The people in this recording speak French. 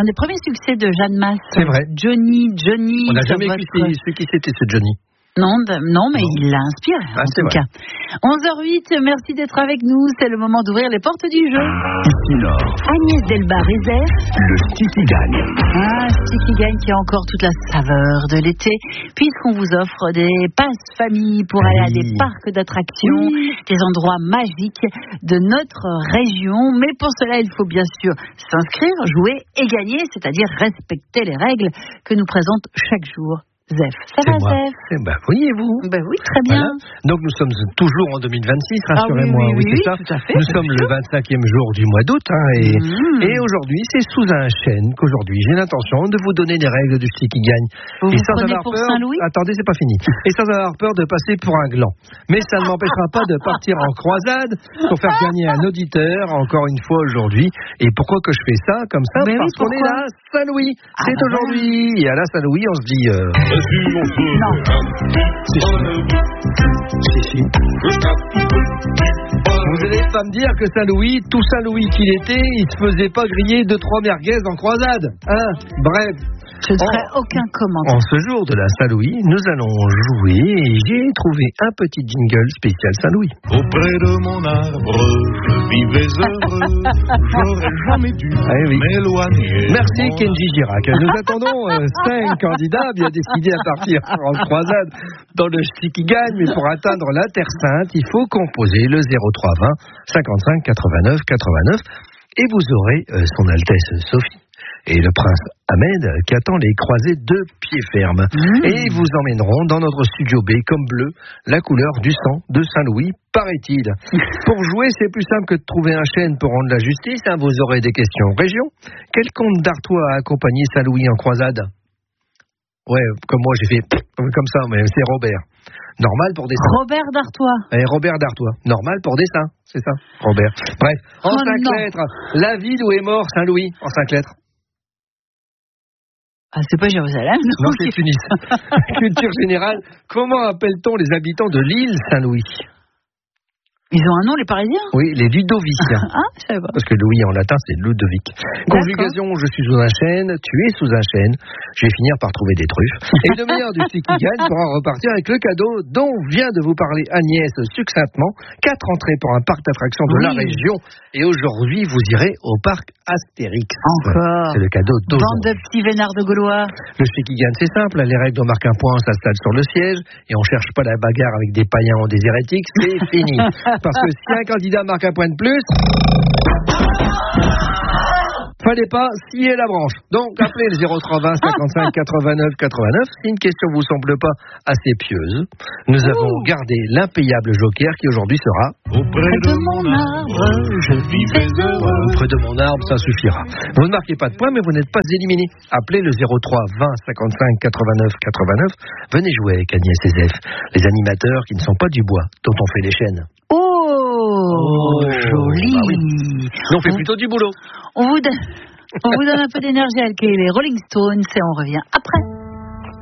des premiers succès de Jeanne Masse. C'est vrai. Johnny. On n'a jamais su qui c'était ce Johnny. Non, mais il l'a inspiré, en tout cas. 11h08, merci d'être avec nous. C'est le moment d'ouvrir les portes du jeu. Ici Nord. Agnès Delbar réserve le Sticky Gagne. Sticky Gagne qui a encore toute la saveur de l'été, puisqu'on vous offre des passes famille pour aller à des parcs d'attractions, des endroits magiques de notre région. Mais pour cela, il faut bien sûr s'inscrire, jouer et gagner, c'est-à-dire respecter les règles que nous présente chaque jour Zef. Ça va, Zef? Oui, et vous? Oui, très bien. Voilà. Donc, nous sommes toujours en 2026, rassurez-moi. Oui, c'est ça. tout à fait. Nous sommes le 25e jour du mois d'août. Et aujourd'hui, c'est sous un chêne qu'aujourd'hui, j'ai l'intention de vous donner les règles du Sticky Gagne. Vous et sans prenez avoir pour peur, Saint-Louis? Attendez, c'est pas fini. Et sans avoir peur de passer pour un gland. Mais ça ne m'empêchera pas de partir en croisade pour faire gagner un auditeur, encore une fois aujourd'hui. Et pourquoi que je fais ça comme ça? Parce qu'on est là, Saint-Louis. C'est aujourd'hui. Et à la Saint-Louis, on se dit... Non. Si. Vous n'allez pas me dire que Saint-Louis, tout Saint-Louis qu'il était, il ne se faisait pas griller 2-3 merguez en croisade. Bref. Je ne ferai aucun commentaire. En ce jour de la Saint-Louis, nous allons jouer et j'ai trouvé un petit jingle spécial Saint-Louis. Auprès de mon arbre, je vivais heureux, j'aurais jamais dû m'éloigner. Merci Kenji Girac. Nous attendons 5 candidats bien décidés à partir en croisade dans le Sticky Gagne, mais pour atteindre la Terre Sainte, il faut composer le 0320 55 89 89 et vous aurez son Altesse Sophie et le prince Ahmed qui attend les croisés de pied ferme. Et vous emmèneront dans notre studio B comme bleu la couleur du sang de Saint-Louis, paraît-il. Pour jouer, c'est plus simple que de trouver un chêne pour rendre la justice. Vous aurez des questions. Région, quel comte d'Artois a accompagné Saint-Louis en croisade? Ouais, comme moi j'ai fait comme ça, mais c'est Robert. Normal pour dessin. Robert d'Artois. Robert d'Artois. Normal pour dessin, c'est ça, Robert. Bref, en 5 lettres, la ville où est mort Saint-Louis, en 5 lettres. C'est pas Jérusalem, non, c'est Tunis. Culture générale, comment appelle-t-on les habitants de l'île Saint-Louis? Ils ont un nom, les Parisiens? Oui, les Ludoviciens. Je savais pas. Parce que Louis en latin, c'est Ludovic. Conjugation, je suis sous un chêne, tu es sous un chêne. Je vais finir par trouver des truffes. Et le meilleur du Sticky Gagne pourra repartir avec le cadeau dont vient de vous parler Agnès succinctement. 4 entrées pour un parc d'attractions de la région. Et aujourd'hui, vous irez au parc Astérix. Encore. C'est le cadeau d'aujourd'hui. Bande de petits vénards de Gaulois. Le Sticky Gagne, c'est simple. Les règles, on marque un point, on s'installe sur le siège. Et on cherche pas la bagarre avec des païens ou des hérétiques. C'est fini. Parce que si un candidat marque un point de plus, fallait pas scier la branche. Donc appelez le 0320 55 89 89. Si une question vous semble pas assez pieuse, nous avons gardé l'impayable joker qui aujourd'hui sera auprès de mon arbre, je vivais heureux. Auprès de mon arbre, ça suffira. Vous ne marquez pas de points, mais vous n'êtes pas éliminé. Appelez le 03 20 55 89 89. Venez jouer avec Agnès et Zef, les animateurs qui ne sont pas du bois, dont on fait les chaînes. Joli. Nous, on fait plutôt du boulot. On vous donne un peu d'énergie avec les Rolling Stones et on revient après.